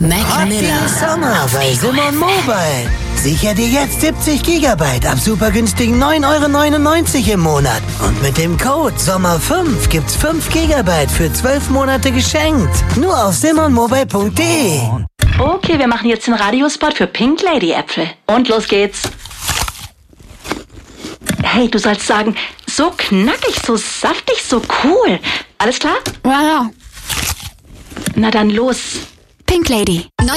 Mac Miller. Sommer bei Simon Mobile. Sicher dir jetzt 70 GB ab super günstigen 9,99 € im Monat. Und mit dem Code SOMMER5 gibt's 5 GB für 12 Monate geschenkt. Nur auf simonmobile.de. Okay, wir machen jetzt den Radiospot für Pink Lady Äpfel. Und los geht's. Hey, du sollst sagen, so knackig, so saftig, so cool. Alles klar? Ja. Na dann los. Pink Lady.